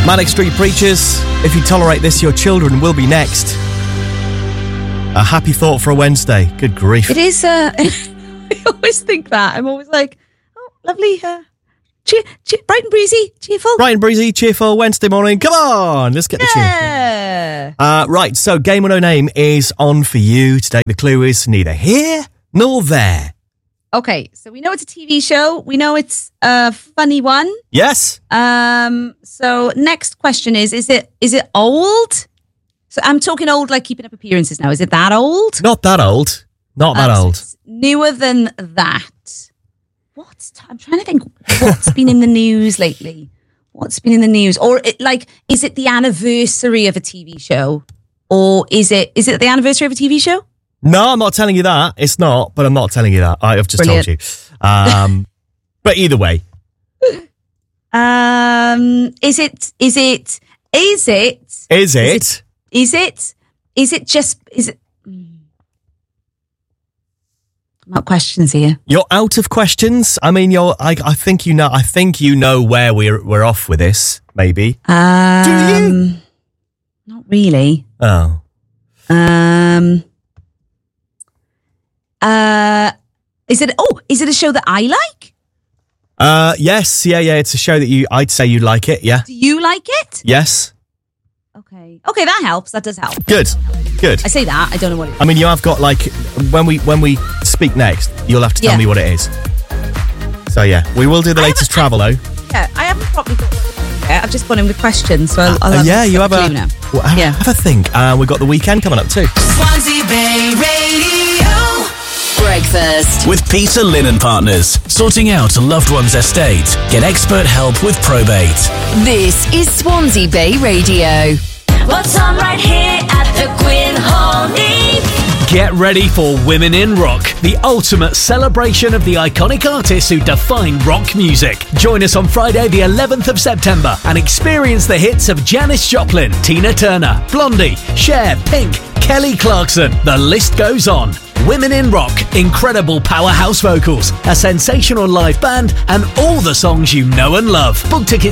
Manic Street Preachers. If you tolerate this, your children will be next. A happy thought for a Wednesday. Good grief. It is. I always think that. I'm always like, oh, lovely. Bright and breezy, cheerful. Bright and breezy, cheerful Wednesday morning. Come on, let's get the cheer. Right, so Game with No Name is on for you today. The clue is neither here nor there. Okay, so we know it's a TV show. We know it's a funny one. Yes. So next question is it old? So I'm talking old, like Keeping Up Appearances now. Is it that old? Not that old. Not that old. So it's newer than that. I'm trying to think what's been in the news lately. What's been in the news? Or is it the anniversary of a TV show? Or is it the anniversary of a TV show? No, I'm not telling you that. It's not, but I'm not telling you that. I've just Brilliant. told you. But either way. Is it I'm out questions here. You're out of questions. I mean, I think you know. I think you know where we're off with this. Maybe. Do you? Not really. Oh. Is it a show that I like? Yes. Yeah. It's a show that I'd say you like it. Yeah. Do you like it? Yes. Okay, that helps. That does help. Good. I say that. I don't know what it is. I mean, you have got when we speak next, you'll have to tell me what it is. So yeah, we will do the latest travel though. Yeah, I haven't properly thought about it yet. I've just gone in with questions, so I'll have you have a clue now. Well, have a think. We've got the weekend coming up too. Swansea Bay Radio. Breakfast with Peter Lynn & Partners. Sorting out a loved one's estate. Get expert help with probate. This is Swansea Bay Radio. What's on right here at the Quinn Hall? Get ready for Women in Rock, the ultimate celebration of the iconic artists who define rock music. Join us on Friday the 11th of September and experience the hits of Janis Joplin, Tina Turner, Blondie, Cher, Pink, Kelly Clarkson. The list goes on. Women in Rock, incredible powerhouse vocals, a sensational live band, and all the songs you know and love. Book tickets